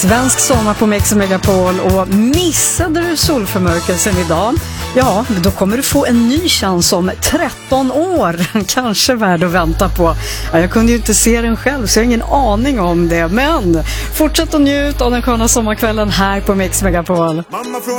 Svensk sommar på Mix Megapol, och missade du solförmörkelsen idag? Ja, då kommer du få en ny chans om 13 år. Kanske värd att vänta på. Ja, jag kunde ju inte se den själv så jag har ingen aning om det. Men fortsätt att njut av den sköna sommarkvällen här på Mix Megapol.